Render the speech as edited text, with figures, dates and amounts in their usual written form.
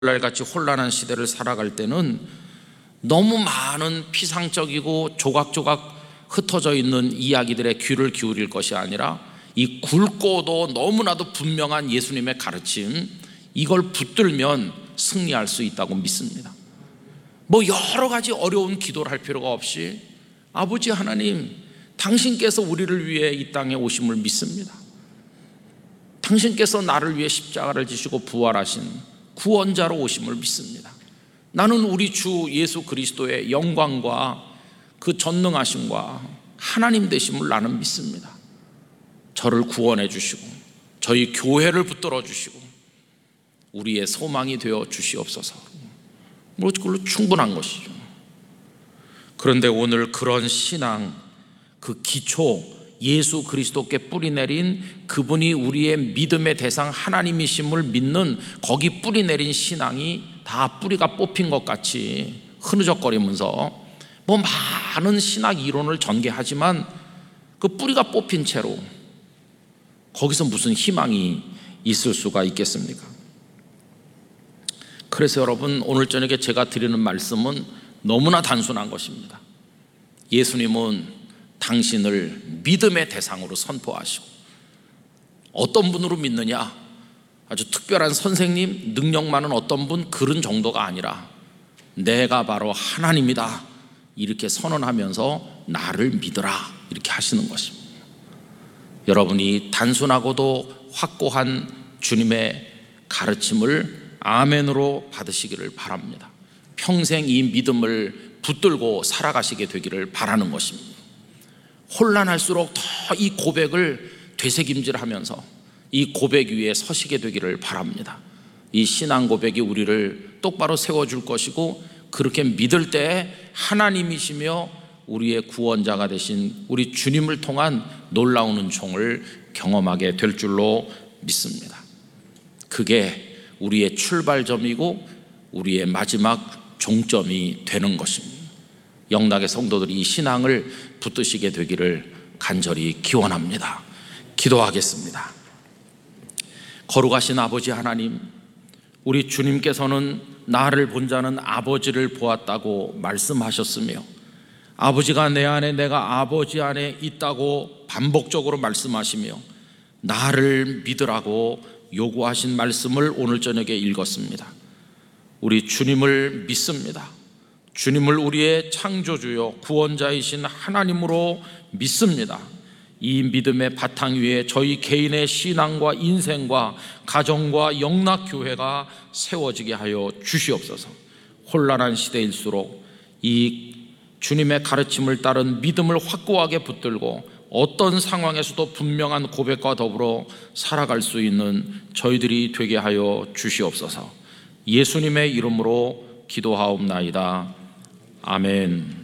오늘날같이 혼란한 시대를 살아갈 때는 너무 많은 피상적이고 조각조각 흩어져 있는 이야기들의 귀를 기울일 것이 아니라 이 굵고도 너무나도 분명한 예수님의 가르침, 이걸 붙들면 승리할 수 있다고 믿습니다. 뭐 여러 가지 어려운 기도를 할 필요가 없이 아버지 하나님, 당신께서 우리를 위해 이 땅에 오심을 믿습니다. 당신께서 나를 위해 십자가를 지시고 부활하신 구원자로 오심을 믿습니다. 나는 우리 주 예수 그리스도의 영광과 그 전능하심과 하나님 되심을 나는 믿습니다. 저를 구원해 주시고 저희 교회를 붙들어 주시고 우리의 소망이 되어 주시옵소서. 뭐 그걸로 충분한 것이죠. 그런데 오늘 그런 신앙, 그 기초, 예수 그리스도께 뿌리내린 그분이 우리의 믿음의 대상 하나님이심을 믿는 거기 뿌리내린 신앙이 다 뿌리가 뽑힌 것 같이 흐느적거리면서 뭐 많은 신학 이론을 전개하지만 그 뿌리가 뽑힌 채로 거기서 무슨 희망이 있을 수가 있겠습니까? 그래서 여러분, 오늘 저녁에 제가 드리는 말씀은 너무나 단순한 것입니다. 예수님은 당신을 믿음의 대상으로 선포하시고, 어떤 분으로 믿느냐? 아주 특별한 선생님, 능력 많은 어떤 분, 그런 정도가 아니라 내가 바로 하나님이다 이렇게 선언하면서 나를 믿어라 이렇게 하시는 것입니다. 여러분이 단순하고도 확고한 주님의 가르침을 아멘으로 받으시기를 바랍니다. 평생 이 믿음을 붙들고 살아가시게 되기를 바라는 것입니다. 혼란할수록 더 이 고백을 되새김질하면서 이 고백 위에 서시게 되기를 바랍니다. 이 신앙 고백이 우리를 똑바로 세워줄 것이고, 그렇게 믿을 때 하나님이시며 우리의 구원자가 되신 우리 주님을 통한 놀라운 은총을 경험하게 될 줄로 믿습니다. 그게 우리의 출발점이고 우리의 마지막 종점이 되는 것입니다. 영락의 성도들이 이 신앙을 붙드시게 되기를 간절히 기원합니다. 기도하겠습니다. 거룩하신 아버지 하나님, 우리 주님께서는 나를 본 자는 아버지를 보았다고 말씀하셨으며, 아버지가 내 안에 내가 아버지 안에 있다고 반복적으로 말씀하시며 나를 믿으라고 요구하신 말씀을 오늘 저녁에 읽었습니다. 우리 주님을 믿습니다. 주님을 우리의 창조주요 구원자이신 하나님으로 믿습니다. 이 믿음의 바탕 위에 저희 개인의 신앙과 인생과 가정과 영락교회가 세워지게 하여 주시옵소서. 혼란한 시대일수록 이 주님의 가르침을 따른 믿음을 확고하게 붙들고 어떤 상황에서도 분명한 고백과 더불어 살아갈 수 있는 저희들이 되게 하여 주시옵소서. 예수님의 이름으로 기도하옵나이다. 아멘.